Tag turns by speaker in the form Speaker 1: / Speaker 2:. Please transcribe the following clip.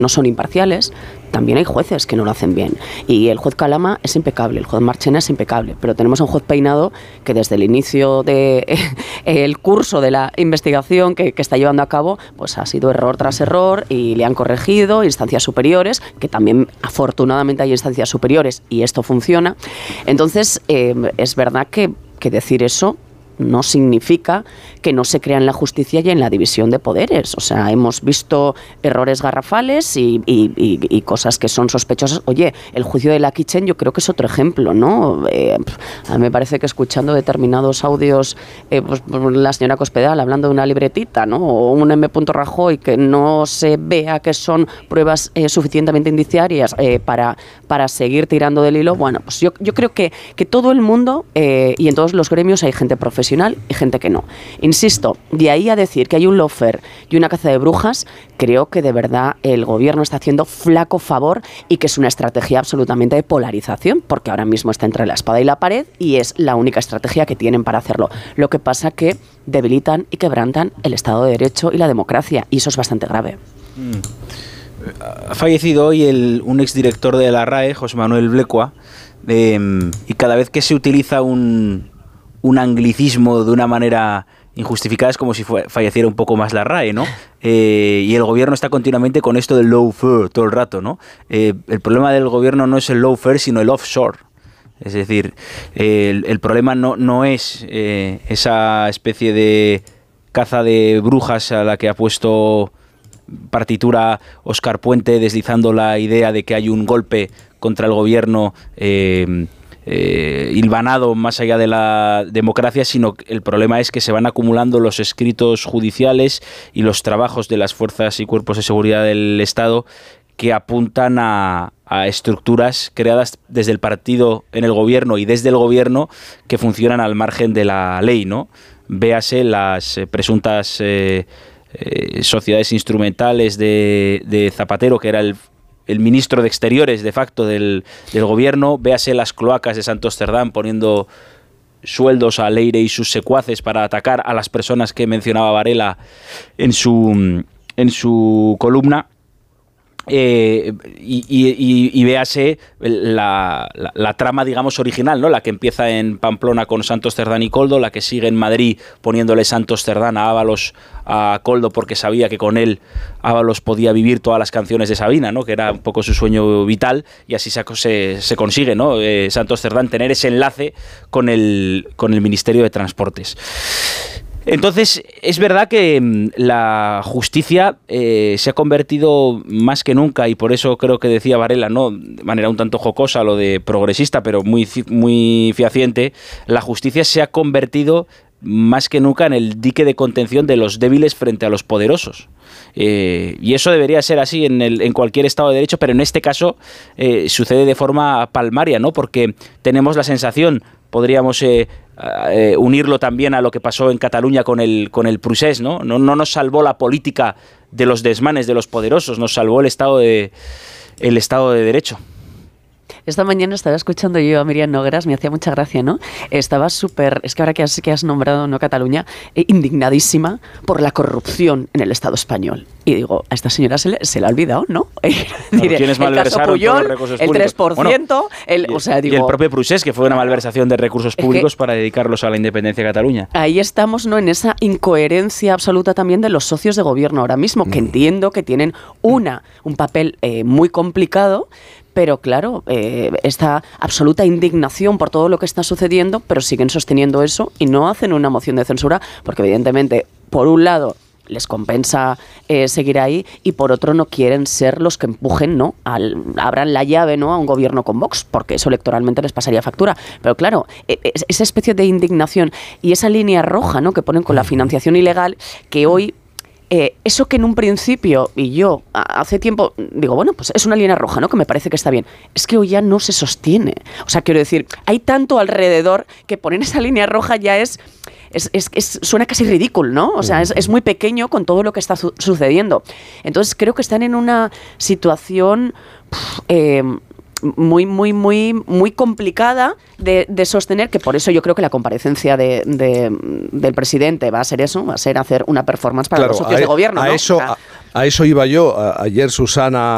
Speaker 1: no son imparciales, también hay jueces que no lo hacen bien. Y el juez Calama es impecable, el juez Marchena es impecable, pero tenemos a un juez Peinado que desde el inicio del curso de la investigación que está llevando a cabo, pues ha sido error tras error y le han corregido instancias superiores, que también afortunadamente hay instancias superiores y esto funciona. Entonces, es verdad que decir eso no significa que no se crea en la justicia y en la división de poderes. O sea, hemos visto errores garrafales y cosas que son sospechosas. Oye, el juicio de la Kitchen yo creo que es otro ejemplo, ¿no? A mí me parece que escuchando determinados audios, pues la señora Cospedal hablando de una libretita, ¿no? O un M. Rajoy, que no se vea que son pruebas suficientemente indiciarias para seguir tirando del hilo. Bueno, pues yo creo que todo el mundo y en todos los gremios hay gente profesional y gente que no. Insisto, de ahí a decir que hay un lawfare y una caza de brujas, creo que de verdad el gobierno está haciendo flaco favor y que es una estrategia absolutamente de polarización, porque ahora mismo está entre la espada y la pared y es la única estrategia que tienen para hacerlo. Lo que pasa que debilitan y quebrantan el Estado de Derecho y la democracia, y eso es bastante grave.
Speaker 2: Ha fallecido hoy un exdirector de la RAE, José Manuel Blecua, y cada vez que se utiliza un anglicismo de una manera injustificada es como si falleciera un poco más la RAE, ¿no? Y el gobierno está continuamente con esto del lawfare todo el rato, ¿no? El problema del gobierno no es el lawfare, sino el offshore. Es decir, el problema no es esa especie de caza de brujas a la que ha puesto partitura Óscar Puente, deslizando la idea de que hay un golpe contra el gobierno hilvanado más allá de la democracia, sino que el problema es que se van acumulando los escritos judiciales y los trabajos de las fuerzas y cuerpos de seguridad del Estado que apuntan a estructuras creadas desde el partido en el gobierno y desde el gobierno que funcionan al margen de la ley, ¿no? Véase las presuntas sociedades instrumentales de Zapatero, que era el ministro de Exteriores de facto del gobierno. Véase las cloacas de Santos Cerdán poniendo sueldos a Leire y sus secuaces para atacar a las personas que mencionaba Varela en su columna. Y véase la trama, digamos, original, ¿no? La que empieza en Pamplona con Santos Cerdán y Koldo, la que sigue en Madrid poniéndole Santos Cerdán a Ábalos a Koldo porque sabía que con él Ábalos podía vivir todas las canciones de Sabina, ¿no? Que era un poco su sueño vital, y así se consigue, ¿no? Santos Cerdán tener ese enlace con el Ministerio de Transportes. Entonces, es verdad que la justicia se ha convertido más que nunca, y por eso creo que decía Varela, ¿no?, de manera un tanto jocosa lo de progresista, pero muy fehaciente, la justicia se ha convertido más que nunca en el dique de contención de los débiles frente a los poderosos. Y eso debería ser así en cualquier Estado de Derecho, pero en este caso sucede de forma palmaria, ¿no? Porque tenemos la sensación, podríamos unirlo también a lo que pasó en Cataluña con el procés, ¿no? No nos salvó la política de los desmanes de los poderosos, nos salvó el Estado de Derecho.
Speaker 1: Esta mañana estaba escuchando yo a Miriam Nogueras, me hacía mucha gracia, ¿no? Estaba súper, es que ahora que has nombrado, ¿no?, Cataluña, indignadísima por la corrupción en el Estado español. Y digo, a esta señora se le ha olvidado, ¿no?
Speaker 2: Diré, ¿quiénes malversaron todos los recursos públicos?
Speaker 1: El 3%,
Speaker 2: bueno,
Speaker 1: o sea, digo,
Speaker 2: y el propio Procés, que fue una malversación de recursos públicos para dedicarlos a la independencia de Cataluña.
Speaker 1: Ahí estamos, ¿no?, en esa incoherencia absoluta también de los socios de gobierno ahora mismo, que entiendo que tienen un papel muy complicado. Pero claro, esta absoluta indignación por todo lo que está sucediendo, pero siguen sosteniendo eso y no hacen una moción de censura, porque evidentemente, por un lado, les compensa seguir ahí, y por otro no quieren ser los que empujen, ¿no?, abran la llave, ¿no?, a un gobierno con Vox, porque eso electoralmente les pasaría factura. Pero claro, esa especie de indignación y esa línea roja, ¿no?, que ponen con la financiación ilegal, que hoy... eso que en un principio, y yo hace tiempo digo, bueno, pues es una línea roja, ¿no?, que me parece que está bien, es que hoy ya no se sostiene. O sea, quiero decir, hay tanto alrededor que poner esa línea roja ya suena casi ridículo, ¿no? O sea, es muy pequeño con todo lo que está sucediendo. Entonces creo que están en una situación muy complicada de sostener, que por eso yo creo que la comparecencia del presidente va a ser eso, va a ser hacer una performance para los socios de gobierno, ¿no?
Speaker 3: A eso iba yo. Ayer Susana